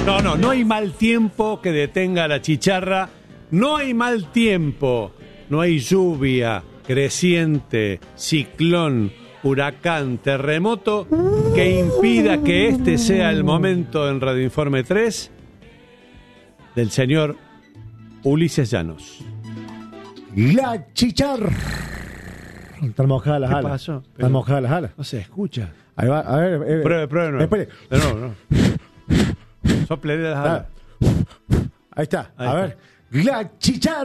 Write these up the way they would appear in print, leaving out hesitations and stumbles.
No hay mal tiempo que detenga a la chicharra. No hay mal tiempo. No hay lluvia, creciente, ciclón, huracán, terremoto que impida que este sea el momento en Radio Informe 3 del señor Ulises Llanos. La chicharra. Están mojadas las alas. ¿Qué pasó? Están mojadas las alas. No se escucha. Ahí va, a ver. Pruebe de nuevo. Espere. De nuevo, no. Sople las alas. Ahí está. Ahí a está. ver. La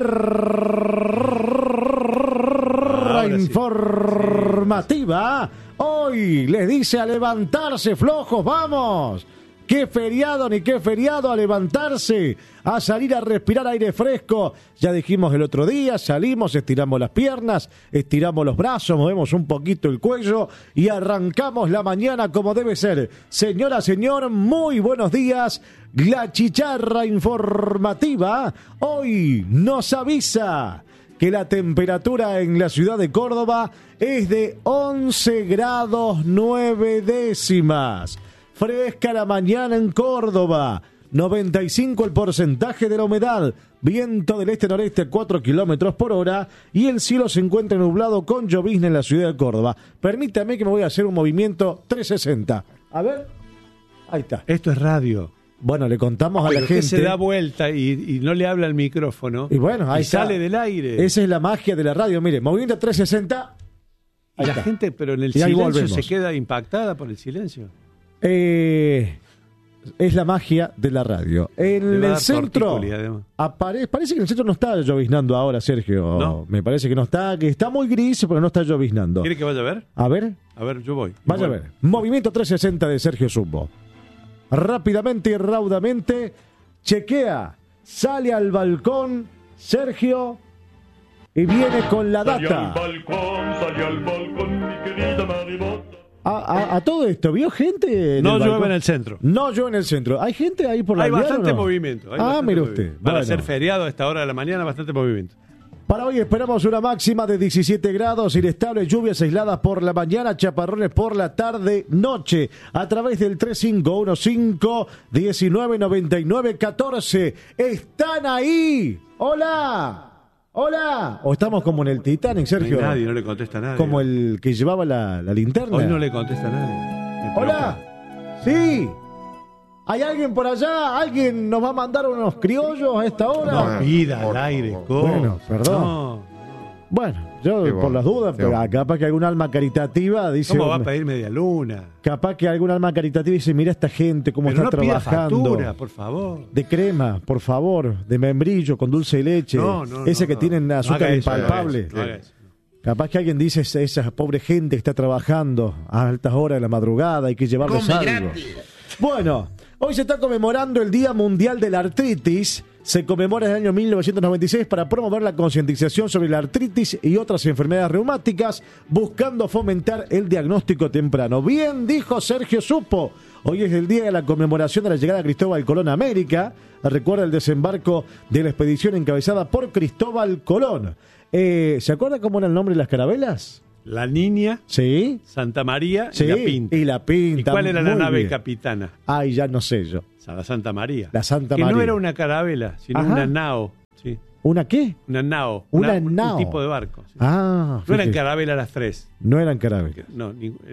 chicharra informativa. Hoy les dice a levantarse, flojos, vamos. Qué feriado ni qué feriado, a levantarse, a salir a respirar aire fresco. Ya dijimos el otro día, salimos, estiramos las piernas, estiramos los brazos, movemos un poquito el cuello y arrancamos la mañana como debe ser. Señora, señor, muy buenos días. La chicharra informativa hoy nos avisa que la temperatura en la ciudad de Córdoba es de 11 grados 9 décimas. Fresca la mañana en Córdoba, 95 el porcentaje de la humedad, viento del este-noreste a 4 kilómetros por hora y el cielo se encuentra nublado con llovizna en la ciudad de Córdoba. Permítame que me voy a hacer un movimiento 360. A ver, ahí está. Esto es radio. Bueno, le contamos a la gente. Se da vuelta y no le habla al micrófono. Y bueno, ahí está. Sale del aire. Esa es la magia de la radio. Mire, movimiento 360. Y la gente, pero en el Y ahí silencio volvemos. se queda impactada por el silencio. Es la magia de la radio. En Le va a el dar centro tortícolis, además. parece que en el centro no está lloviznando ahora, Sergio. ¿No? Me parece que está muy gris, pero no está lloviznando. ¿Quiere que vaya a ver? A ver, Yo voy. vaya a Bueno. ver. Movimiento 360 de Sergio Zumbo. Rápidamente y raudamente chequea, sale al balcón Sergio y viene con la data. Salió al balcón, mi querida Maribota. A todo esto, ¿vio gente? No el llueve balcón? en el centro. No llueve en el centro. ¿Hay gente ahí por la Hay vía, bastante o no? movimiento. Mire usted. Para Bueno. ser feriado a esta hora de la mañana, bastante movimiento. Para hoy esperamos una máxima de 17 grados, inestables lluvias aisladas por la mañana, chaparrones por la tarde, noche, a través del 3515-1999-14. ¡Están ahí! ¡Hola! ¡Hola! ¿O estamos como en el Titanic, Sergio? No hay nadie, no le contesta a nadie. Como el que llevaba la linterna. Hoy no le contesta a nadie. Me ¡Hola! ¡Sí! ¿Hay alguien por allá? ¿Alguien nos va a mandar unos criollos a esta hora? No pida al aire, Bueno, perdón. No. Bueno, yo Qué por bueno, las dudas, qué pero bueno. capaz que algún alma caritativa dice... ¿Cómo va a pedir media luna? Capaz que algún alma caritativa dice, mira esta gente cómo Pero está no pida trabajando. factura, por favor. De crema, por favor, de membrillo con dulce de leche. Ese que tienen azúcar haga eso, impalpable. no haga eso. Capaz que alguien dice, esa pobre gente que está trabajando a altas horas de la madrugada, hay que llevarles algo. Bueno, hoy se está conmemorando el Día Mundial de la Artritis. Se conmemora en el año 1996 para promover la concientización sobre la artritis y otras enfermedades reumáticas, buscando fomentar el diagnóstico temprano. Bien dijo Sergio Supo. Hoy es el día de la conmemoración de la llegada de Cristóbal Colón a América. Recuerda el desembarco de la expedición encabezada por Cristóbal Colón. ¿Se acuerda cómo era el nombre de las carabelas? La Niña, Sí. Santa María Sí, y la Pinta. y la Pinta. ¿Y cuál era la Muy nave bien. capitana? Ay, ya no sé yo. O sea, la Santa María. La Santa que María. no era una carabela, sino Ajá. una nao. Sí, ¿Una qué? una nao. Una nao. Un tipo de barco. Sí. Ah, No eran fíjese. carabelas las tres. No eran carabelas. No,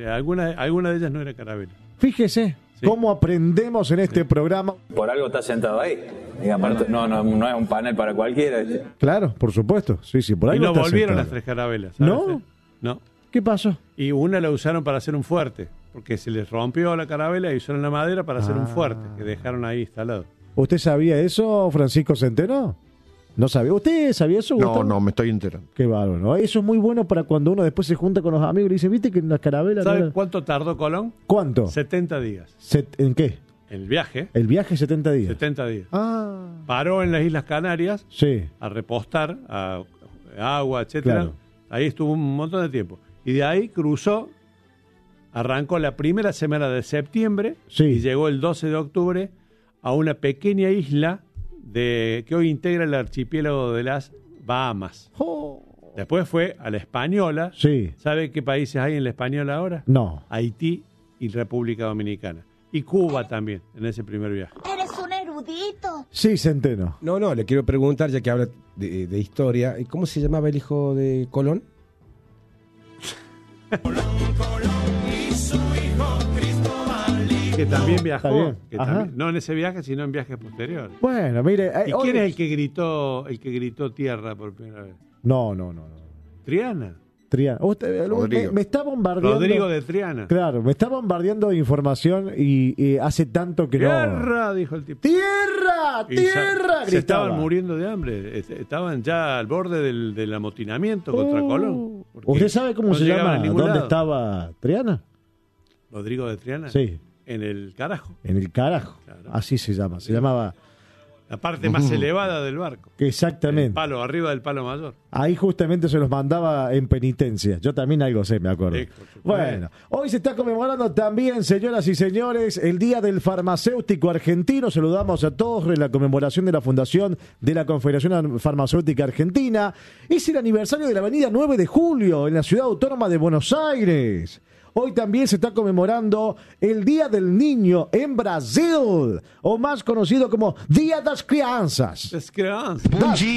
alguna de ellas no era carabela. Fíjese Sí. cómo aprendemos en este programa. Por algo está sentado ahí. Digamos, no es un panel para cualquiera. Claro, por supuesto. Sí, sí, por ahí Y no está volvieron sentado. las tres carabelas. ¿sabes? ¿No? No. ¿Qué pasó? Y una la usaron para hacer un fuerte, porque se les rompió la carabela y usaron la madera para hacer un fuerte, que dejaron ahí instalado. ¿Usted sabía eso, Francisco Centeno? ¿No sabía? ¿Usted sabía eso, Gustavo? No, me estoy enterando. Qué bárbaro, ¿no? Eso es muy bueno para cuando uno después se junta con los amigos y le dice, ¿viste que en la carabela no ¿Sabe era-?" cuánto tardó Colón? ¿Cuánto? 70 días. ¿En qué? El viaje, El viaje 70 días. 70 días. Ah, Paró en las Islas Canarias sí. a repostar, a agua, etcétera. Claro. Ahí estuvo un montón de tiempo. Y de ahí cruzó, arrancó la primera semana de septiembre Sí. y llegó el 12 de octubre a una pequeña isla que hoy integra el archipiélago de las Bahamas. Oh. Después fue a la Española. Sí. ¿Sabe qué países hay en la Española ahora? No. Haití y República Dominicana. Y Cuba también, en ese primer viaje. Eres un saludito. Sí, Centeno. No, le quiero preguntar, ya que habla de historia, ¿cómo se llamaba el hijo de Colón? Que también viajó. Está bien. Que Ajá. también, no en ese viaje, sino en viajes posteriores. Bueno, mire. ¿Y quién es el que gritó tierra por primera vez? No. Triana. Triana. Me está bombardeando. Rodrigo de Triana. Claro, me está bombardeando de información y hace tanto que ¡Tierra! Dijo el tipo. ¡Tierra! Y ¡Tierra! se estaban gritaba. muriendo de hambre. Estaban ya al borde del amotinamiento contra Colón. Porque ¿Usted sabe cómo no se llegaban llama? a ningún ¿Dónde lado. estaba Triana? Rodrigo de Triana. Sí, En el carajo. en el carajo. Claro. Así se llama. Se llamaba. La parte más elevada del barco. Exactamente. El palo, arriba del palo mayor. Ahí justamente se los mandaba en penitencia. Yo también algo sé, me acuerdo. Sí, por supuesto. Bueno, hoy se está conmemorando también, señoras y señores, el Día del Farmacéutico Argentino. Saludamos a todos en la conmemoración de la fundación de la Confederación Farmacéutica Argentina. Es el aniversario de la avenida 9 de Julio en la ciudad autónoma de Buenos Aires. Hoy también se está conmemorando el Día del Niño en Brasil, o más conocido como Día das Crianças. Descreanza.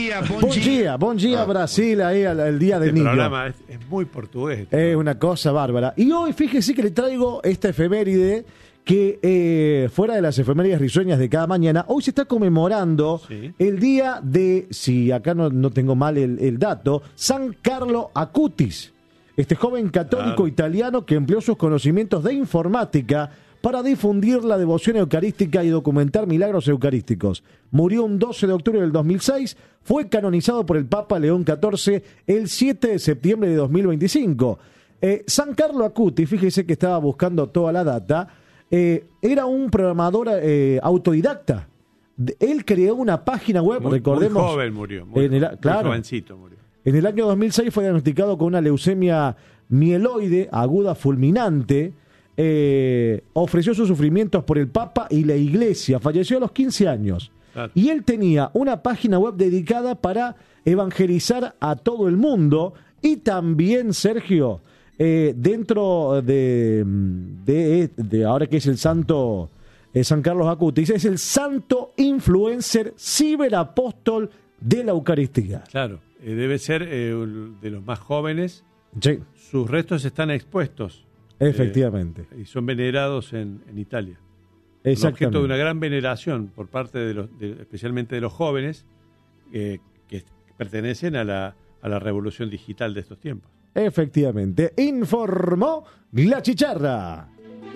Bom dia, Brasil, ahí el Día del Este Niño. programa es muy portugués. Es una cosa bárbara. Y hoy, fíjese que le traigo esta efeméride que, fuera de las efemérides risueñas de cada mañana, hoy se está conmemorando Sí. el día de, si acá no tengo mal el dato, San Carlo Acutis. Este joven católico Claro. italiano que empleó sus conocimientos de informática para difundir la devoción eucarística y documentar milagros eucarísticos. Murió un 12 de octubre del 2006, fue canonizado por el Papa León XIV el 7 de septiembre de 2025. San Carlo Acuti, fíjese que estaba buscando toda la data, era un programador autodidacta. Él creó una página web, recordemos. Muy joven murió. Muy Claro. Jovencito murió. En el año 2006 fue diagnosticado con una leucemia mieloide aguda fulminante. Ofreció sus sufrimientos por el Papa y la Iglesia. Falleció a los 15 años. Claro. Y él tenía una página web dedicada para evangelizar a todo el mundo. Y también, Sergio, dentro de ahora que es el santo San Carlos Acutis, es el santo influencer ciberapóstol de la Eucaristía. Claro. Debe ser de los más jóvenes. Sí, Sus restos están expuestos. efectivamente. Y son venerados en Italia. Un Exactamente. objeto de una gran veneración por parte especialmente de los jóvenes que pertenecen a la revolución digital de estos tiempos. Efectivamente. Informó La Chicharra.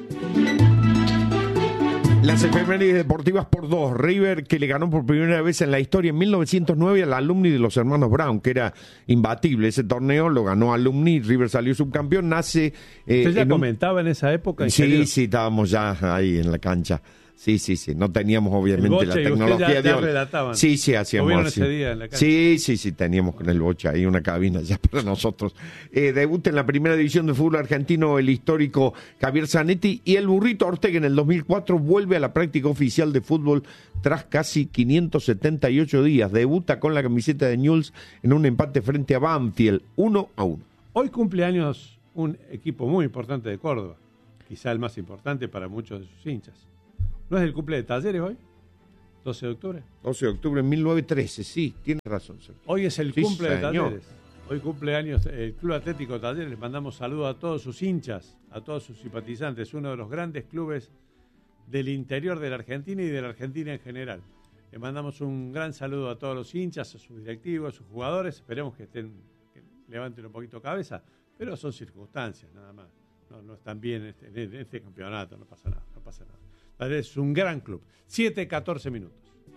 Las efemérides deportivas por dos. River, que le ganó por primera vez en la historia en 1909 al Alumni de los hermanos Brown, que era imbatible. Ese torneo lo ganó Alumni, River salió subcampeón. Nace. ¿Usted ya en comentaba en esa época? Sí, estábamos ya ahí en la cancha. Sí. No teníamos obviamente El boche, la y usted tecnología ya de hoy. relataban. Sí, hacíamos ¿Lo vieron así. ese día en la cancha? Sí, teníamos con el boche ahí una cabina ya para nosotros. Debuta en la primera división de fútbol argentino el histórico Javier Zanetti, y el Burrito Ortega en el 2004 vuelve a la práctica oficial de fútbol tras casi 578 días. Debuta con la camiseta de Newell's en un empate frente a Banfield, 1-1. Hoy cumple años un equipo muy importante de Córdoba, quizá el más importante para muchos de sus hinchas. ¿No es el cumple de Talleres hoy? 12 de octubre. 12 de octubre de 1913, sí, tiene razón, Sergio. Hoy es el Sí, cumple de señor. Talleres. Hoy cumple años el Club Atlético Talleres. Les mandamos saludos a todos sus hinchas, a todos sus simpatizantes. Uno de los grandes clubes del interior de la Argentina y de la Argentina en general. Le mandamos un gran saludo a todos los hinchas, a sus directivos, a sus jugadores. Esperemos que levanten un poquito cabeza, pero son circunstancias nada más. No están bien en este campeonato, no pasa nada. Es un gran club. 7:14 minutos.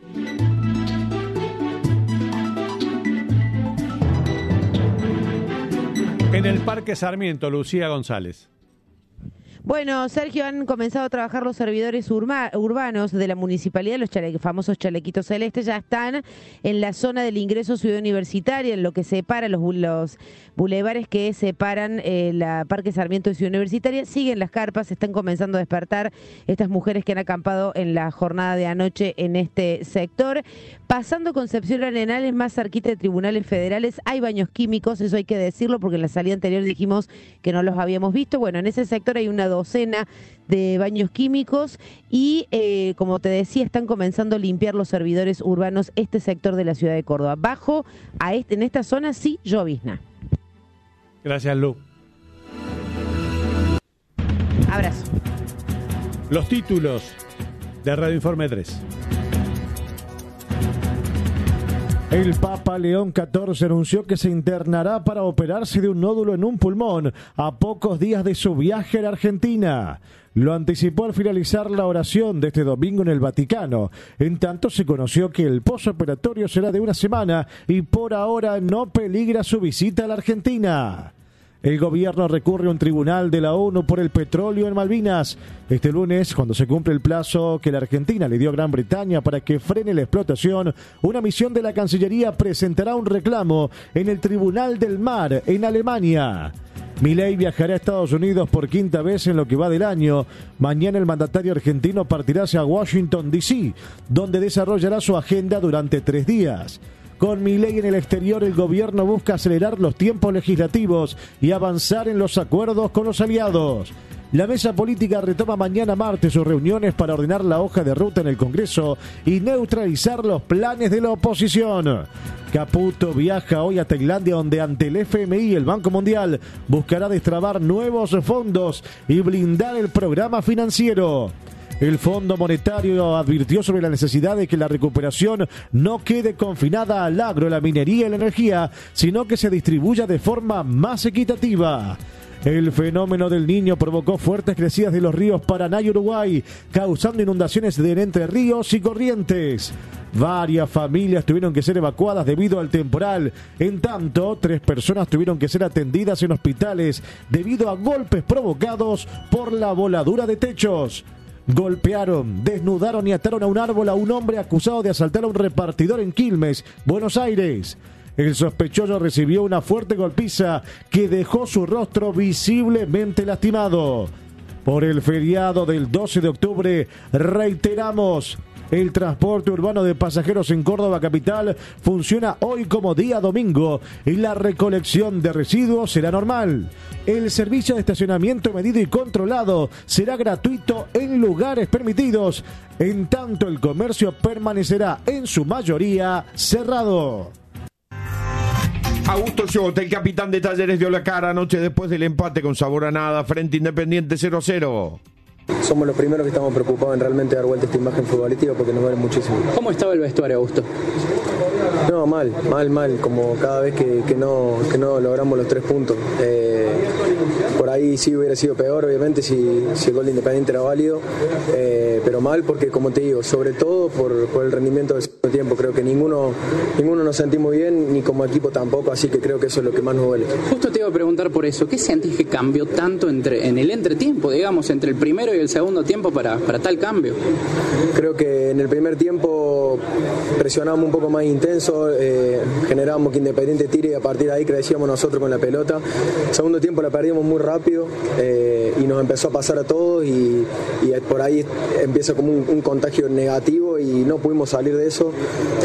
En el Parque Sarmiento, Lucía González. Bueno, Sergio, han comenzado a trabajar los servidores urbanos de la municipalidad, los famosos chalequitos celestes, ya están en la zona del ingreso a Ciudad Universitaria, en lo que separa los bulevares que separan la Parque Sarmiento de Ciudad Universitaria. Siguen las carpas, están comenzando a despertar estas mujeres que han acampado en la jornada de anoche en este sector. Pasando Concepción Arenales, más cerquita de tribunales federales, hay baños químicos, eso hay que decirlo, porque en la salida anterior dijimos que no los habíamos visto. Bueno, en ese sector hay una docena de baños químicos y, como te decía, están comenzando a limpiar los servidores urbanos este sector de la ciudad de Córdoba. Bajo en esta zona sí llovizna. Gracias, Lu. Abrazo. Los títulos de Radio Informe 3. El Papa León XIV anunció que se internará para operarse de un nódulo en un pulmón a pocos días de su viaje a la Argentina. Lo anticipó al finalizar la oración de este domingo en el Vaticano. En tanto, se conoció que el posoperatorio será de una semana y por ahora no peligra su visita a la Argentina. El gobierno recurre a un tribunal de la ONU por el petróleo en Malvinas. Este lunes, cuando se cumple el plazo que la Argentina le dio a Gran Bretaña para que frene la explotación, una misión de la Cancillería presentará un reclamo en el Tribunal del Mar en Alemania. Milei viajará a Estados Unidos por quinta vez en lo que va del año. Mañana el mandatario argentino partirá hacia Washington, D.C., donde desarrollará su agenda durante 3 días. Con Milei en el exterior, el gobierno busca acelerar los tiempos legislativos y avanzar en los acuerdos con los aliados. La mesa política retoma mañana martes sus reuniones para ordenar la hoja de ruta en el Congreso y neutralizar los planes de la oposición. Caputo viaja hoy a Tailandia, donde ante el FMI y el Banco Mundial buscará destrabar nuevos fondos y blindar el programa financiero. El Fondo Monetario advirtió sobre la necesidad de que la recuperación no quede confinada al agro, la minería y la energía, sino que se distribuya de forma más equitativa. El fenómeno del Niño provocó fuertes crecidas de los ríos Paraná y Uruguay, causando inundaciones de Entre Ríos y Corrientes. Varias familias tuvieron que ser evacuadas debido al temporal. En tanto, 3 personas tuvieron que ser atendidas en hospitales debido a golpes provocados por la voladura de techos. Golpearon, desnudaron y ataron a un árbol a un hombre acusado de asaltar a un repartidor en Quilmes, Buenos Aires. El sospechoso recibió una fuerte golpiza que dejó su rostro visiblemente lastimado. Por el feriado del 12 de octubre, reiteramos, el transporte urbano de pasajeros en Córdoba capital funciona hoy como día domingo y la recolección de residuos será normal. El servicio de estacionamiento medido y controlado será gratuito en lugares permitidos. En tanto, el comercio permanecerá en su mayoría cerrado. Augusto Ciota, el capitán de Talleres, dio la cara anoche después del empate con sabor a nada frente a Independiente 0-0. Somos los primeros que estamos preocupados en realmente dar vuelta a esta imagen futbolística porque nos duele muchísimo. ¿Cómo estaba el vestuario, Augusto? No, mal, como cada vez que no logramos los 3 puntos. Por ahí sí hubiera sido peor, obviamente, si el gol de Independiente era válido, pero mal porque, como te digo, sobre todo por el rendimiento del segundo tiempo. Creo que ninguno nos sentimos bien, ni como equipo tampoco, así que creo que eso es lo que más nos duele. Justo te iba a preguntar por eso, ¿qué sentís que cambió tanto en el entretiempo, digamos, entre el primero y el segundo tiempo para tal cambio? Creo que en el primer tiempo presionábamos un poco más intenso, generábamos que Independiente tire y a partir de ahí crecíamos nosotros con la pelota. Segundo tiempo la perdimos muy rápido y nos empezó a pasar a todos y por ahí empieza como un contagio negativo y no pudimos salir de eso.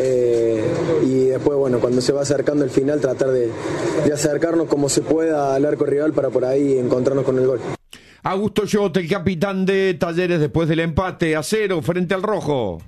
Y después, bueno, cuando se va acercando el final, tratar de acercarnos como se pueda al arco rival para por ahí encontrarnos con el gol. Augusto Ciota, el capitán de Talleres, después del empate a 0 frente al Rojo.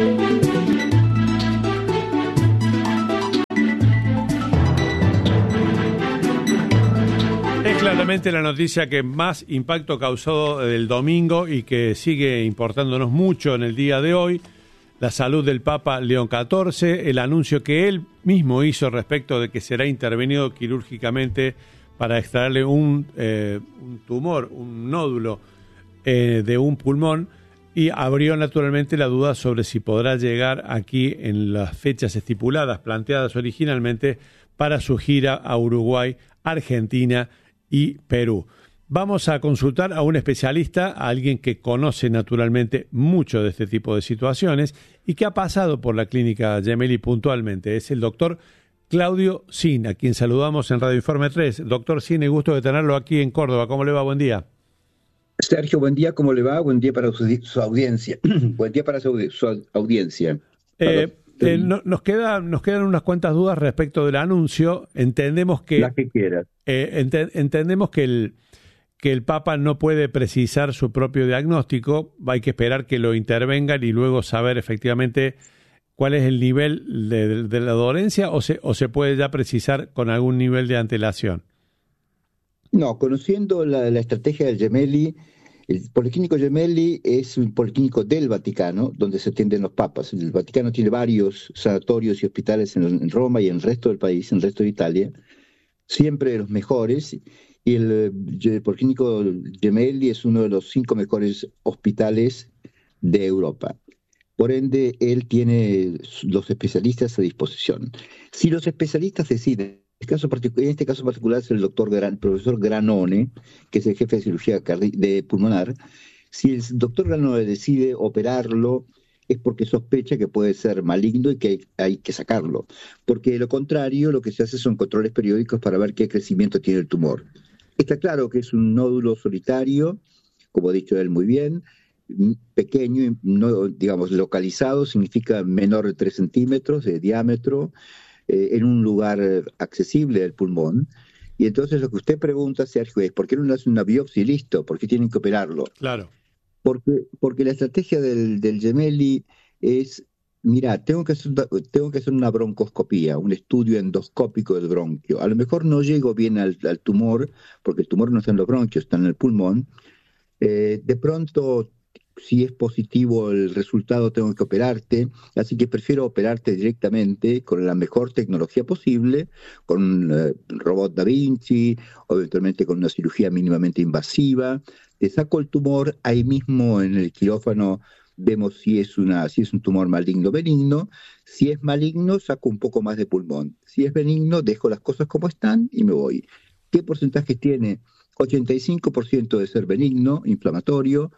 Es claramente la noticia que más impacto causó el domingo y que sigue importándonos mucho en el día de hoy. La salud del Papa León XIV, el anuncio que él mismo hizo respecto de que será intervenido quirúrgicamente para extraerle un tumor, un nódulo de un pulmón, y abrió naturalmente la duda sobre si podrá llegar aquí en las fechas estipuladas, planteadas originalmente, para su gira a Uruguay, Argentina y Perú. Vamos a consultar a un especialista, a alguien que conoce naturalmente mucho de este tipo de situaciones y que ha pasado por la clínica Gemelli puntualmente. Es el doctor Claudio Sin, a quien saludamos en Radio Informe 3. Doctor Sin, es gusto de tenerlo aquí en Córdoba. ¿Cómo le va? Buen día. Sergio, buen día. ¿Cómo le va? Buen día para su audiencia. Buen día para su audiencia. Nos quedan unas cuantas dudas respecto del anuncio. Entendemos que... Las que quieras. Entendemos que que el Papa no puede precisar su propio diagnóstico, hay que esperar que lo intervengan y luego saber efectivamente cuál es el nivel de la dolencia, o se puede ya precisar con algún nivel de antelación. No, conociendo la estrategia del Gemelli, el Policlínico Gemelli es un policlínico del Vaticano, donde se atienden los papas. El Vaticano tiene varios sanatorios y hospitales en Roma y en el resto del país, en el resto de Italia, siempre de los mejores. Y el Policlínico Gemelli es uno de los 5 mejores hospitales de Europa. Por ende, él tiene los especialistas a disposición. Si los especialistas deciden, en este caso particular es el profesor Granone, que es el jefe de cirugía pulmonar, si el doctor Granone decide operarlo, es porque sospecha que puede ser maligno y que hay que sacarlo. Porque de lo contrario, lo que se hace son controles periódicos para ver qué crecimiento tiene el tumor. Está claro que es un nódulo solitario, como ha dicho él muy bien, pequeño, no, digamos, localizado, significa menor de 3 centímetros de diámetro, en un lugar accesible del pulmón. Y entonces lo que usted pregunta, Sergio, es ¿por qué no le hacen una biopsia y listo? ¿Por qué tienen que operarlo? Claro. Porque la estrategia del Gemelli es, mira, tengo que hacer una broncoscopía, un estudio endoscópico del bronquio. A lo mejor no llego bien al tumor, porque el tumor no está en los bronquios, está en el pulmón. De pronto, si es positivo el resultado, tengo que operarte, así que prefiero operarte directamente con la mejor tecnología posible, con un robot Da Vinci, o eventualmente con una cirugía mínimamente invasiva. Te saco el tumor, ahí mismo en el quirófano vemos si es un tumor maligno o benigno. Si es maligno, saco un poco más de pulmón. Si es benigno, dejo las cosas como están y me voy. ¿Qué porcentaje tiene? 85% de ser benigno, inflamatorio,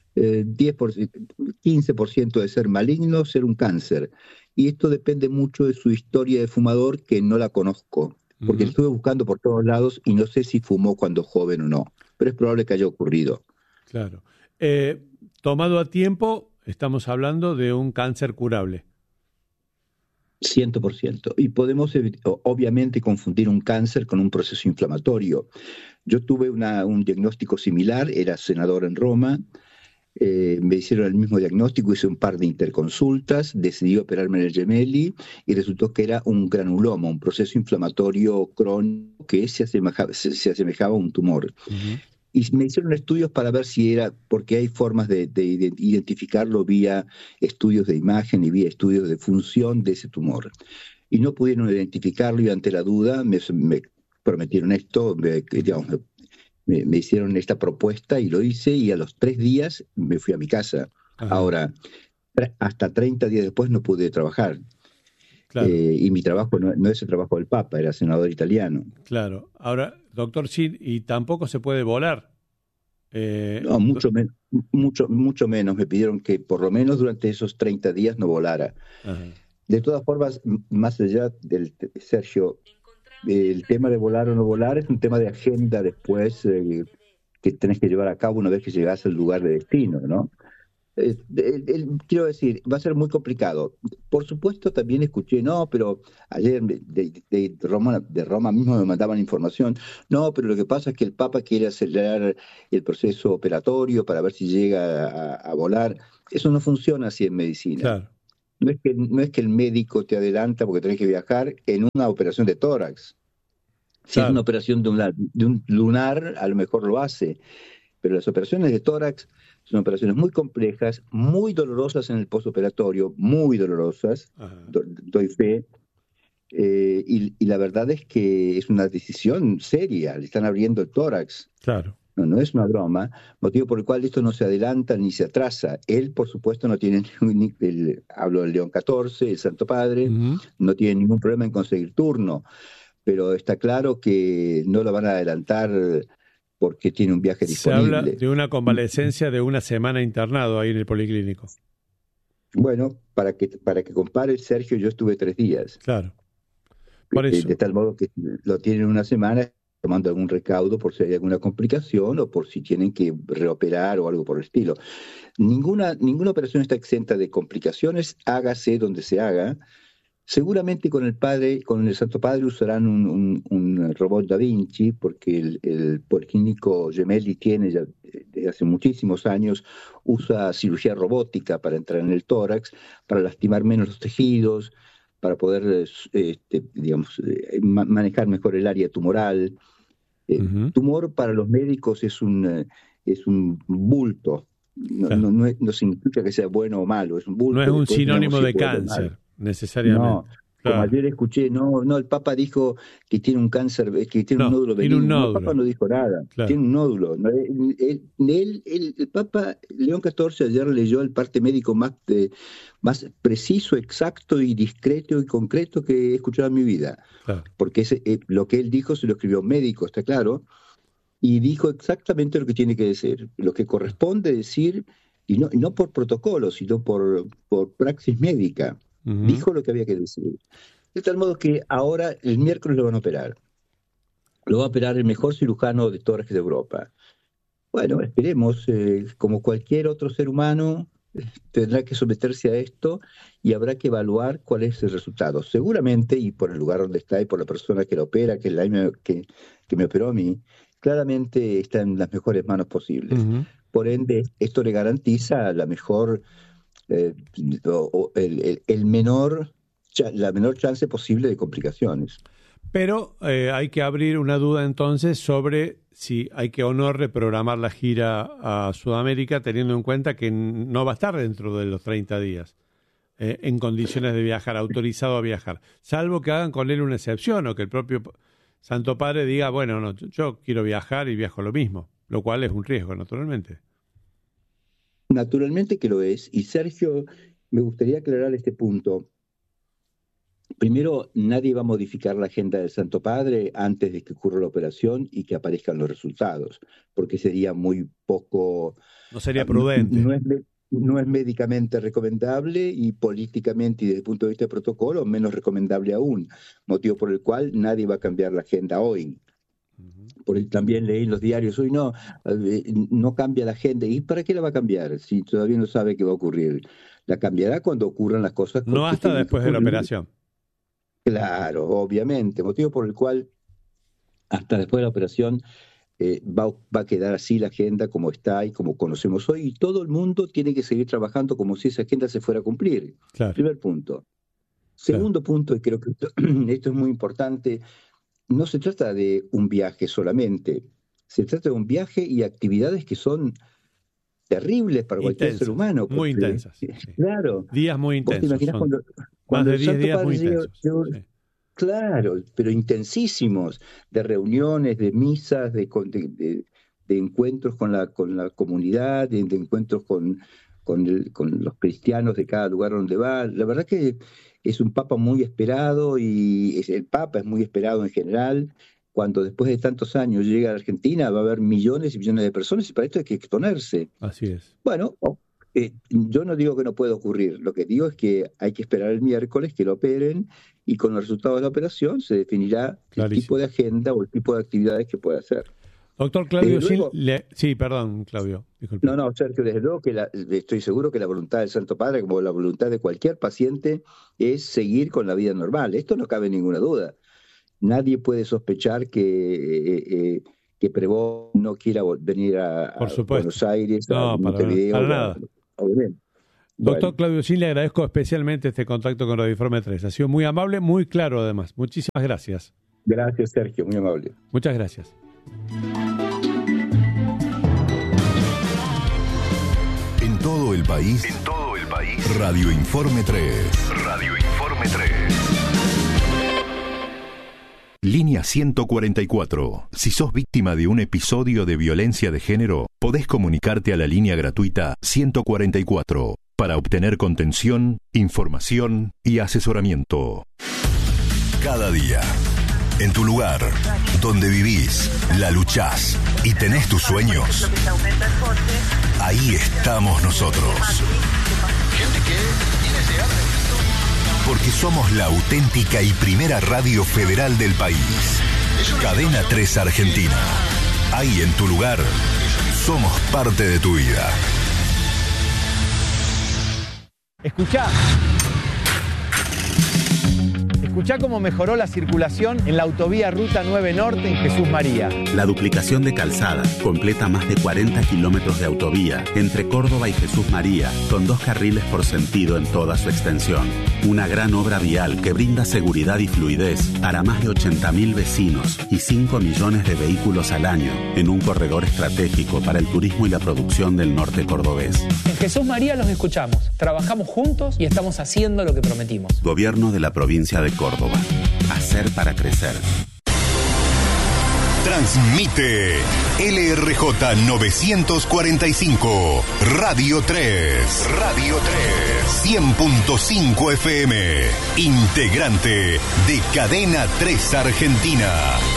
15% de ser maligno, ser un cáncer. Y esto depende mucho de su historia de fumador, que no la conozco, porque la estuve buscando por todos lados y no sé si fumó cuando joven o no, pero es probable que haya ocurrido. Claro. Tomado a tiempo, estamos hablando de un cáncer curable. 100%. Y podemos obviamente confundir un cáncer con un proceso inflamatorio. Yo tuve un diagnóstico similar, era senador en Roma, me hicieron el mismo diagnóstico, hice un par de interconsultas, decidí operarme en el Gemelli y resultó que era un granuloma, un proceso inflamatorio crónico que se asemejaba a un tumor. Y me hicieron estudios para ver si era, porque hay formas de identificarlo vía estudios de imagen y vía estudios de función de ese tumor. Y no pudieron identificarlo y ante la duda me prometieron esto, me hicieron esta propuesta y lo hice y a los 3 días me fui a mi casa. Ajá. Ahora, hasta 30 días después no pude trabajar. Claro. Y mi trabajo no es el trabajo del Papa, era senador italiano. Claro. Ahora, doctor Chin, ¿y tampoco se puede volar? No, mucho menos. Me pidieron que por lo menos durante esos 30 días no volara. Ajá. De todas formas, más allá del Sergio, el tema de volar o no volar es un tema de agenda después que tenés que llevar a cabo una vez que llegás al lugar de destino, ¿no? Quiero decir, va a ser muy complicado. Por supuesto, también escuché, no, pero ayer de Roma mismo me mandaban información, no, pero lo que pasa es que el Papa quiere acelerar el proceso operatorio para ver si llega a volar. Eso no funciona así en medicina. Claro. No es que el médico te adelanta porque tenés que viajar en una operación de tórax. Si es una operación de un lunar, a lo mejor lo hace. Pero las operaciones de tórax son operaciones muy complejas, muy dolorosas en el postoperatorio, muy dolorosas, doy fe. Y la verdad es que es una decisión seria, le están abriendo el tórax. Claro. No es una broma, motivo por el cual esto no se adelanta ni se atrasa. Él, por supuesto, no tiene, hablo del León XIV, el Santo Padre, no tiene ningún problema en conseguir turno, pero está claro que no lo van a adelantar porque tiene un viaje disponible. Se habla de una convalecencia de 1 semana internado ahí en el Policlínico. Bueno, para que compare, Sergio, yo estuve 3 días. Claro. Por eso. De tal modo que lo tienen 1 semana tomando algún recaudo por si hay alguna complicación o por si tienen que reoperar o algo por el estilo. Ninguna operación está exenta de complicaciones, hágase donde se haga. Seguramente con el Santo Padre usarán un robot Da Vinci, porque el Policlínico Gemelli tiene ya desde hace muchísimos años, usa cirugía robótica para entrar en el tórax, para lastimar menos los tejidos, para poder, manejar mejor el área tumoral. Tumor para los médicos es un bulto. No significa que sea bueno o malo, es un bulto. No es un sinónimo de cáncer, necesariamente. No, como ayer escuché, el Papa dijo que tiene un cáncer, que tiene un nódulo benigno. El Papa no dijo nada, tiene un nódulo. El Papa León XIV ayer leyó el parte médico más preciso, exacto y discreto y concreto que he escuchado en mi vida. Porque lo que él dijo se lo escribió un médico, está claro, y dijo exactamente lo que tiene que decir, lo que corresponde decir, y no por protocolo, sino por praxis médica. Dijo lo que había que decir. De tal modo que ahora, el miércoles lo van a operar. Lo va a operar el mejor cirujano de tórax de Europa. Bueno, esperemos, como cualquier otro ser humano, tendrá que someterse a esto y habrá que evaluar cuál es el resultado. Seguramente, y por el lugar donde está y por la persona que lo opera, que es la misma que me operó a mí, claramente está en las mejores manos posibles. Por ende, esto le garantiza la mejor... la menor chance posible de complicaciones. Pero hay que abrir una duda entonces sobre si hay que o no reprogramar la gira a Sudamérica, teniendo en cuenta que no va a estar dentro de los 30 días en condiciones de viajar, autorizado a viajar, salvo que hagan con él una excepción o que el propio Santo Padre diga, bueno, no, yo quiero viajar y viajo lo mismo, lo cual es un riesgo, naturalmente. Naturalmente que lo es, y Sergio, me gustaría aclarar este punto. Primero, nadie va a modificar la agenda del Santo Padre antes de que ocurra la operación y que aparezcan los resultados, porque sería muy poco... No sería prudente. No es médicamente recomendable y políticamente y desde el punto de vista de protocolo menos recomendable aún, motivo por el cual nadie va a cambiar la agenda hoy. También leí en los diarios hoy, no cambia la agenda. ¿Y para qué la va a cambiar si todavía no sabe qué va a ocurrir? La cambiará cuando ocurran las cosas. No hasta después de la operación. Claro, obviamente. Motivo por el cual hasta después de la operación va a quedar así la agenda como está y como conocemos hoy. Y todo el mundo tiene que seguir trabajando como si esa agenda se fuera a cumplir. Claro. Primer punto. Segundo punto, y creo que esto es muy importante, no se trata de un viaje solamente, se trata de un viaje y actividades que son terribles para cualquier ser humano. Muy intensas. Sí. Claro. Días muy intensos. ¿Vos te imaginás cuando más de 10 días muy intensos. Sí. Claro, pero intensísimos, de reuniones, de misas, de encuentros con la comunidad, de encuentros con los cristianos de cada lugar donde va. La verdad que es un Papa muy esperado y el Papa es muy esperado en general. Cuando después de tantos años llega a la Argentina va a haber millones y millones de personas y para esto hay que exponerse. Así es. Bueno, yo no digo que no pueda ocurrir, lo que digo es que hay que esperar el miércoles que lo operen y con los resultados de la operación se definirá el tipo de agenda o el tipo de actividades que pueda hacer. Doctor Claudio, sí, perdón, Claudio. Disculpe. No, Sergio, desde luego que estoy seguro que la voluntad del Santo Padre, como la voluntad de cualquier paciente, es seguir con la vida normal. Esto no cabe ninguna duda. Nadie puede sospechar que Prevot no quiera venir a Buenos Aires, a Montevideo. Para nada. Obviamente. Doctor Claudio Sin, le agradezco especialmente este contacto con Radio Informe 3. Ha sido muy amable, muy claro además. Muchísimas gracias. Gracias, Sergio, muy amable. Muchas gracias. En todo el país. Radio Informe 3. Radio Informe 3. Línea 144. Si sos víctima de un episodio de violencia de género, podés comunicarte a la línea gratuita 144 para obtener contención, información y asesoramiento. Cada día, en tu lugar, donde vivís, la luchás y tenés tus sueños, ahí estamos nosotros. Porque somos la auténtica y primera radio federal del país. Cadena 3 Argentina. Ahí en tu lugar, somos parte de tu vida. Escuchá. Escuchá cómo mejoró la circulación en la autovía Ruta 9 Norte en Jesús María. La duplicación de calzada completa más de 40 kilómetros de autovía entre Córdoba y Jesús María, con 2 carriles por sentido en toda su extensión. Una gran obra vial que brinda seguridad y fluidez para más de 80.000 vecinos y 5 millones de vehículos al año en un corredor estratégico para el turismo y la producción del norte cordobés. En Jesús María los escuchamos, trabajamos juntos y estamos haciendo lo que prometimos. Gobierno de la provincia de Córdoba. Hacer para crecer. Transmite LRJ 945, Radio 3. Radio 3. 100.5 FM. Integrante de Cadena 3 Argentina.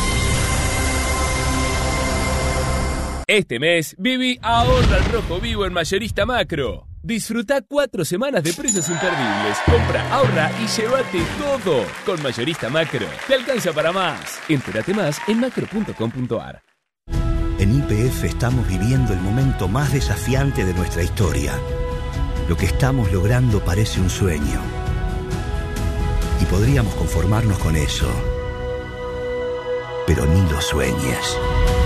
Este mes, viví Ahorra al Rojo Vivo en Mayorista Macro. Disfruta 4 semanas de precios imperdibles. Compra, ahorra y llévate todo. Con Mayorista Macro. Te alcanza para más. Entérate más en macro.com.ar. En YPF estamos viviendo el momento más desafiante de nuestra historia. Lo que estamos logrando parece un sueño. Y podríamos conformarnos con eso. Pero ni lo sueñes.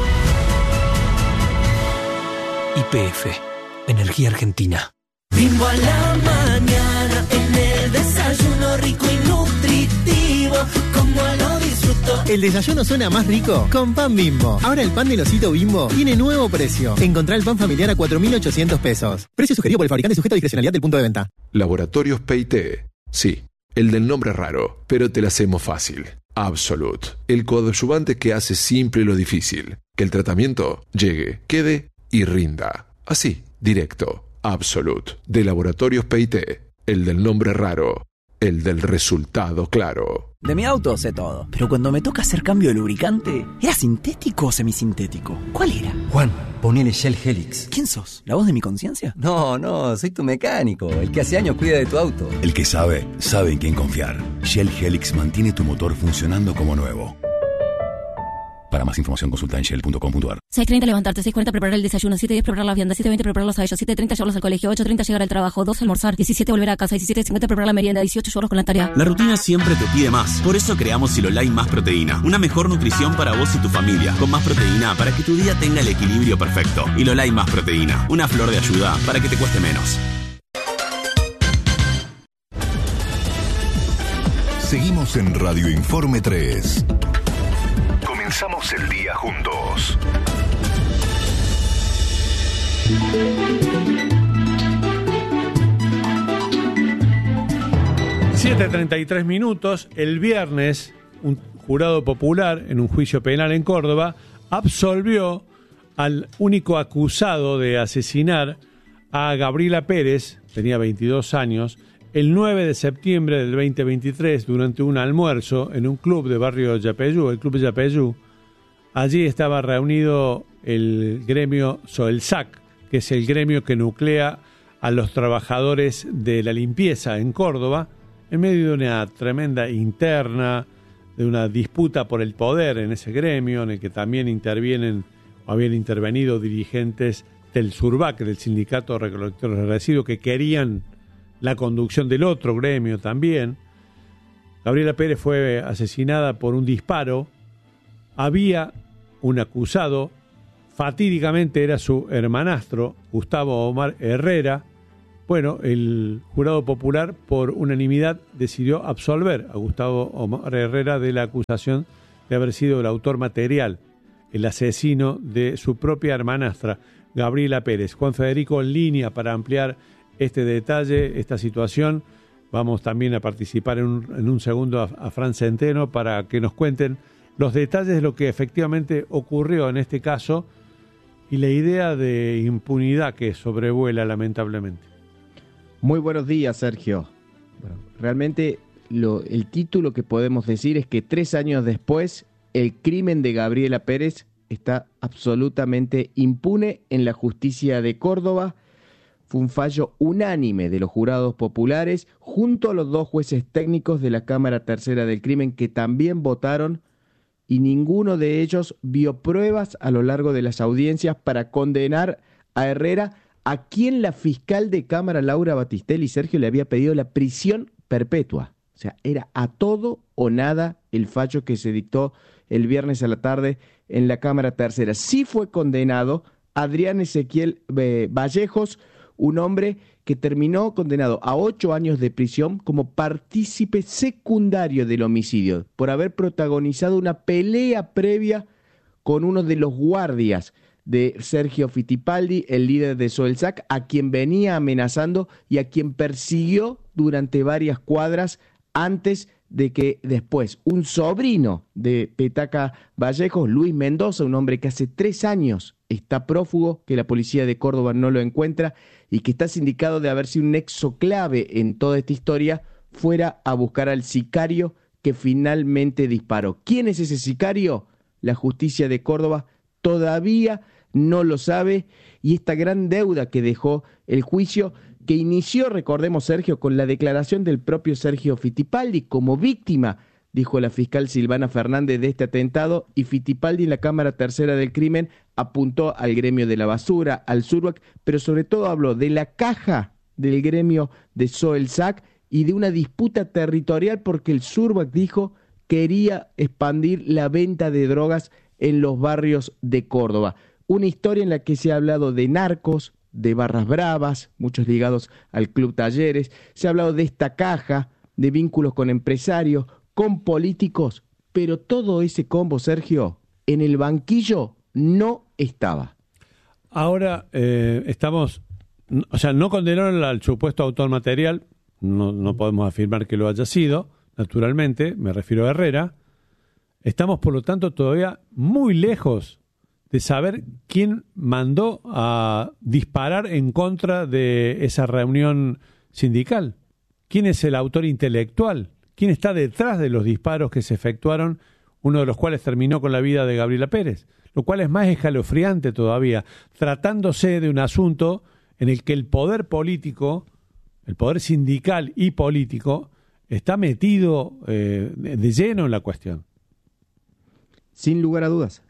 YPF. Energía Argentina. Bimbo a la mañana, en el desayuno rico y nutritivo, como lo disfruto. El desayuno suena más rico con pan Bimbo. Ahora el pan del osito Bimbo tiene nuevo precio. Encontrá el pan familiar a 4.800 pesos. Precio sugerido por el fabricante, sujeto a discrecionalidad del punto de venta. Laboratorios PIT. Sí, el del nombre raro, pero te lo hacemos fácil. Absolute. El coadyuvante que hace simple lo difícil. Que el tratamiento llegue, quede y rinda. Así, directo. Absolute, de Laboratorios PIT, el del nombre raro, el del resultado claro. De mi auto sé todo, pero cuando me toca hacer cambio de lubricante, ¿era sintético o semisintético? ¿Cuál era? Juan, ponele Shell Helix. ¿Quién sos? ¿La voz de mi conciencia? No, soy tu mecánico, el que hace años cuida de tu auto. El que sabe en quién confiar. Shell Helix mantiene tu motor funcionando como nuevo. Para más información consulta en shell.com.ar. 6:30 levantarte, 6:40 preparar el desayuno, 7:10 preparar la vianda, 7:20 prepararlos a ellos, 7:30 llevarlos al colegio, 8:30 llegar al trabajo, 12 almorzar, 17 volver a casa, 17:50 preparar la merienda, 18 llevarlos con la tarea. La rutina siempre te pide más. Por eso creamos Silolai Más Proteína. Una mejor nutrición para vos y tu familia. Con más proteína para que tu día tenga el equilibrio perfecto. Silolai Más Proteína. Una flor de ayuda para que te cueste menos. Seguimos en Radio Informe 3. Comenzamos el día juntos. (7:33). El viernes, un jurado popular en un juicio penal en Córdoba absolvió al único acusado de asesinar a Gabriela Pérez, tenía 22 años, el 9 de septiembre del 2023, durante un almuerzo en un club de barrio Yapeyú, el Club Yapeyú. Allí estaba reunido el gremio Soelsac, que es el gremio que nuclea a los trabajadores de la limpieza en Córdoba, en medio de una tremenda interna, de una disputa por el poder en ese gremio, en el que también intervienen o habían intervenido dirigentes del SURBAC, del Sindicato de Recolectores de Residuos, que querían la conducción del otro gremio también. Gabriela Pérez fue asesinada por un disparo. Había un acusado, fatídicamente era su hermanastro, Gustavo Omar Herrera. Bueno, el jurado popular por unanimidad decidió absolver a Gustavo Omar Herrera de la acusación de haber sido el autor material, el asesino de su propia hermanastra, Gabriela Pérez. Juan Federico en línea para ampliar este detalle, esta situación. Vamos también a participar en un segundo a Fran Centeno para que nos cuenten los detalles de lo que efectivamente ocurrió en este caso y la idea de impunidad que sobrevuela lamentablemente. Muy buenos días, Sergio. Bueno, realmente el título que podemos decir es que 3 años después el crimen de Gabriela Pérez está absolutamente impune en la justicia de Córdoba. Fue un fallo unánime de los jurados populares junto a los 2 jueces técnicos de la Cámara Tercera del Crimen que también votaron, y ninguno de ellos vio pruebas a lo largo de las audiencias para condenar a Herrera, a quien la fiscal de Cámara Laura Batistelli, Sergio, le había pedido la prisión perpetua. sea, era a todo o nada el fallo que se dictó el viernes a la tarde en la Cámara Tercera. Sí fue condenado Adrián Ezequiel Vallejos, un hombre que terminó condenado a 8 años de prisión como partícipe secundario del homicidio, por haber protagonizado una pelea previa con uno de los guardias de Sergio Fittipaldi, el líder de Soelsac, a quien venía amenazando y a quien persiguió durante varias cuadras antes de que después un sobrino de Petaca Vallejos, Luis Mendoza, un hombre que hace 3 años está prófugo, que la policía de Córdoba no lo encuentra y que está sindicado de haber sido un nexo clave en toda esta historia, fuera a buscar al sicario que finalmente disparó. ¿Quién es ese sicario? La justicia de Córdoba todavía no lo sabe, y esta gran deuda que dejó el juicio, que inició, recordemos, Sergio, con la declaración del propio Sergio Fittipaldi como víctima, dijo la fiscal Silvana Fernández, de este atentado, y Fittipaldi en la Cámara Tercera del Crimen apuntó al gremio de la basura, al Surbac, pero sobre todo habló de la caja del gremio de Soelsac y de una disputa territorial porque el Surbac, dijo, quería expandir la venta de drogas en los barrios de Córdoba. Una historia en la que se ha hablado de narcos, de barras bravas, muchos ligados al Club Talleres, se ha hablado de esta caja, de vínculos con empresarios, con políticos, pero todo ese combo, Sergio, en el banquillo no estaba. Ahora no condenaron al supuesto autor material, no podemos afirmar que lo haya sido, naturalmente, me refiero a Herrera. Estamos, por lo tanto, todavía muy lejos de saber quién mandó a disparar en contra de esa reunión sindical. ¿Quién es el autor intelectual? ¿Quién está detrás de los disparos que se efectuaron, uno de los cuales terminó con la vida de Gabriela Pérez? Lo cual es más escalofriante todavía, tratándose de un asunto en el que el poder político, el poder sindical y político, está metido de lleno en la cuestión. Sin lugar a dudas,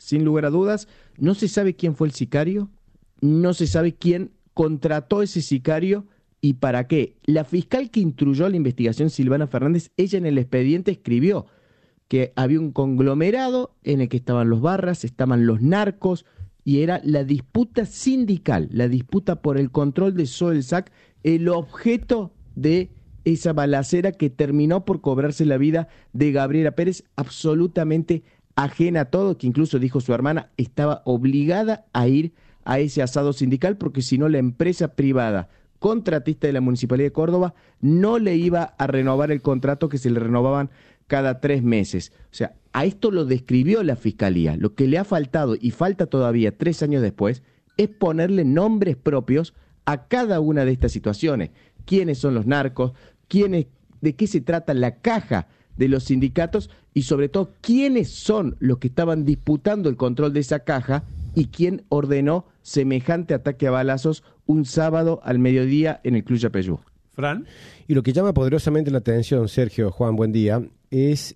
no se sabe quién fue el sicario, no se sabe quién contrató ese sicario y para qué. La fiscal que instruyó la investigación, Silvana Fernández, ella en el expediente escribió que había un conglomerado en el que estaban los barras, estaban los narcos, y era la disputa sindical, la disputa por el control de Soelsac, el objeto de esa balacera que terminó por cobrarse la vida de Gabriela Pérez, absolutamente ajena a todo, que incluso dijo su hermana, estaba obligada a ir a ese asado sindical porque si no la empresa privada contratista de la Municipalidad de Córdoba no le iba a renovar el contrato, que se le renovaban cada 3 meses. O sea, a esto lo describió la Fiscalía. Lo que le ha faltado, y falta todavía 3 años después, es ponerle nombres propios a cada una de estas situaciones. ¿Quiénes son los narcos? ¿De qué se trata la caja de los sindicatos? Y sobre todo, ¿quiénes son los que estaban disputando el control de esa caja y quién ordenó semejante ataque a balazos un sábado al mediodía en el Club Yapeyú? Fran. Y lo que llama poderosamente la atención, Sergio, Juan, buen día, es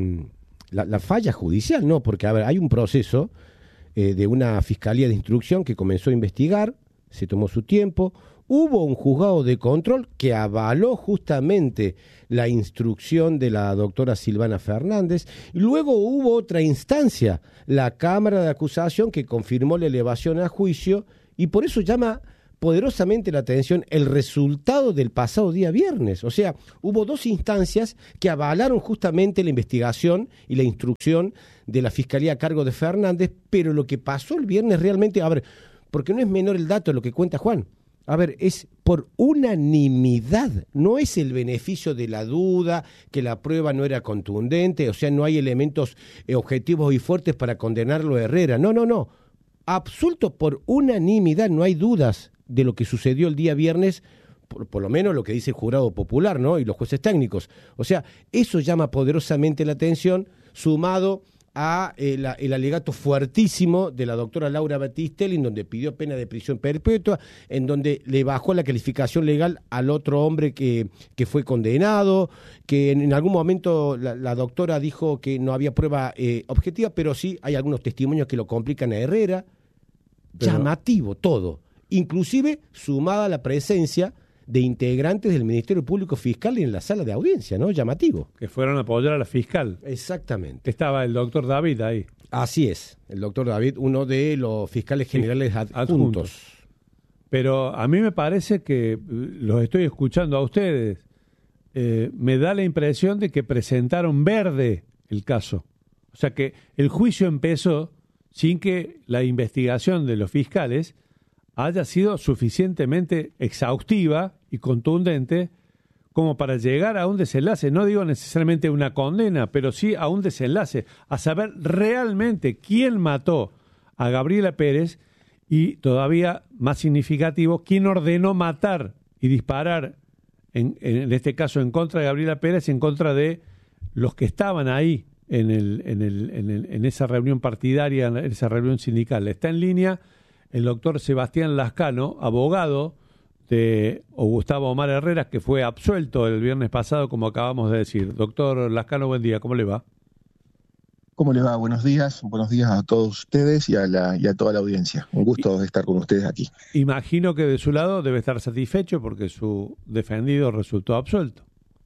la falla judicial, ¿no? Porque, a ver, hay un proceso de una fiscalía de instrucción que comenzó a investigar, se tomó su tiempo, hubo un juzgado de control que avaló justamente la instrucción de la doctora Silvana Fernández, y luego hubo otra instancia, la Cámara de Acusación, que confirmó la elevación a juicio, y por eso llama poderosamente la atención el resultado del pasado día viernes. O sea, hubo 2 instancias que avalaron justamente la investigación y la instrucción de la Fiscalía a cargo de Fernández, pero lo que pasó el viernes realmente, a ver, porque no es menor el dato de lo que cuenta Juan, a ver, es por unanimidad, no es el beneficio de la duda, que la prueba no era contundente, o sea, no hay elementos objetivos y fuertes para condenarlo a Herrera, no, absuelto por unanimidad, no hay dudas de lo que sucedió el día viernes, por lo menos lo que dice el jurado popular, ¿no? Y los jueces técnicos. O sea, eso llama poderosamente la atención, sumado a el alegato fuertísimo de la doctora Laura Battistelli, en donde pidió pena de prisión perpetua, en donde le bajó la calificación legal al otro hombre que fue condenado, que en algún momento la doctora dijo que no había prueba objetiva, pero sí hay algunos testimonios que lo complican a Herrera. Llamativo todo. Inclusive sumada la presencia de integrantes del Ministerio Público Fiscal en la sala de audiencia, ¿no? Llamativo. Que fueron a apoyar a la fiscal. Exactamente. Estaba el doctor David ahí. Así es, el doctor David, uno de los fiscales generales adjuntos. Pero a mí me parece que los estoy escuchando a ustedes. Me da la impresión de que presentaron verde el caso. O sea que el juicio empezó sin que la investigación de los fiscales haya sido suficientemente exhaustiva y contundente como para llegar a un desenlace, no digo necesariamente una condena, pero sí a un desenlace, a saber realmente quién mató a Gabriela Pérez y, todavía más significativo, quién ordenó matar y disparar, en este caso en contra de Gabriela Pérez, en contra de los que estaban ahí en esa reunión partidaria, en esa reunión sindical. Está en línea el doctor Sebastián Lascano, abogado de Gustavo Omar Herrera, que fue absuelto el viernes pasado, como acabamos de decir. Doctor Lascano, buen día, ¿cómo le va? ¿Cómo le va? Buenos días a todos ustedes y a toda la audiencia. Un gusto estar con ustedes aquí. Imagino que de su lado debe estar satisfecho porque su defendido resultó absuelto.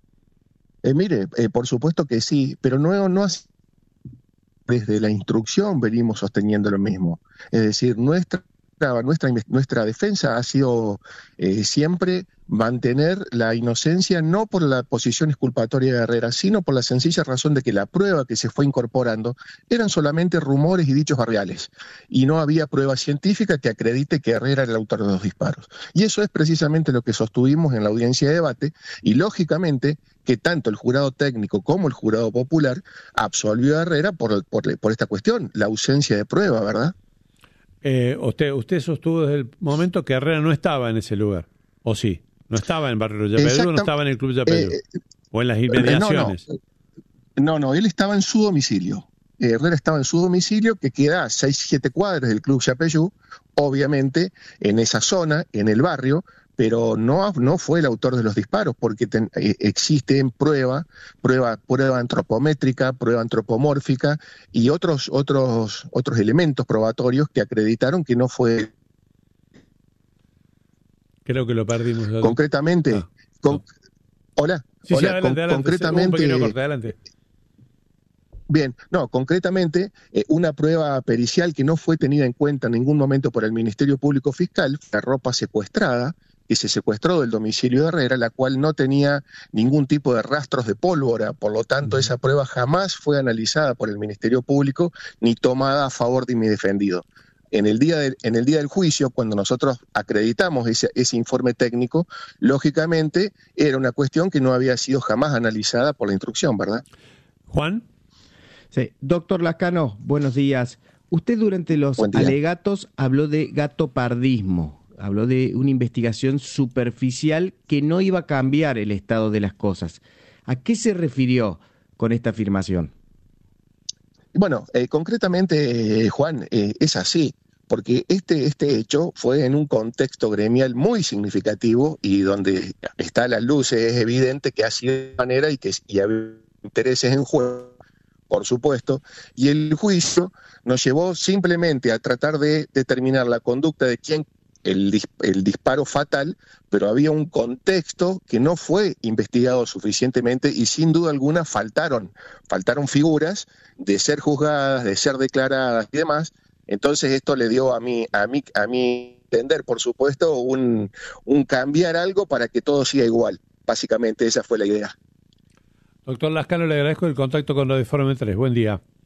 Mire, por supuesto que sí, pero no así. Desde la instrucción venimos sosteniendo lo mismo. Es decir, nuestra defensa ha sido siempre mantener la inocencia, no por la posición exculpatoria de Herrera, sino por la sencilla razón de que la prueba que se fue incorporando eran solamente rumores y dichos barriales, y no había prueba científica que acredite que Herrera era el autor de los disparos. Y eso es precisamente lo que sostuvimos en la audiencia de debate, y lógicamente que tanto el jurado técnico como el jurado popular absolvió a Herrera por esta cuestión, la ausencia de prueba, ¿verdad? Usted sostuvo desde el momento que Herrera no estaba en ese lugar, ¿o sí? No estaba en Barrio Yapeyú, no estaba en el Club Yapeyú, o en las inmediaciones. No, él estaba en su domicilio. Herrera estaba en su domicilio, que queda a 6-7 cuadras del Club Yapeyú, obviamente en esa zona, en el barrio, pero no fue el autor de los disparos, porque existe prueba antropométrica, prueba antropomórfica y otros elementos probatorios que acreditaron que no fue. Creo que lo perdimos. Concretamente, hola, sí, adelante, concretamente. Adelante. Bien, concretamente, una prueba pericial que no fue tenida en cuenta en ningún momento por el Ministerio Público Fiscal, la ropa secuestrada, que se secuestró del domicilio de Herrera, la cual no tenía ningún tipo de rastros de pólvora, por lo tanto esa prueba jamás fue analizada por el Ministerio Público ni tomada a favor de mi defendido. En el día del juicio, cuando nosotros acreditamos ese informe técnico, lógicamente era una cuestión que no había sido jamás analizada por la instrucción, ¿verdad? Juan. Sí. Doctor Lascano, buenos días. Usted durante los alegatos habló de gatopardismo. Habló de una investigación superficial que no iba a cambiar el estado de las cosas. ¿A qué se refirió con esta afirmación? Bueno, concretamente, Juan, es así, porque este hecho fue en un contexto gremial muy significativo y donde está a la luz, es evidente que ha sido de manera y había intereses en juego, por supuesto, y el juicio nos llevó simplemente a tratar de determinar la conducta de quién el disparo fatal, pero había un contexto que no fue investigado suficientemente y sin duda alguna faltaron figuras de ser juzgadas, de ser declaradas y demás. Entonces esto le dio a mí entender, por supuesto, un cambiar algo para que todo siga igual. Básicamente esa fue la idea. Doctor Lascano, le agradezco el contacto con Radio Informe 3. Buen día.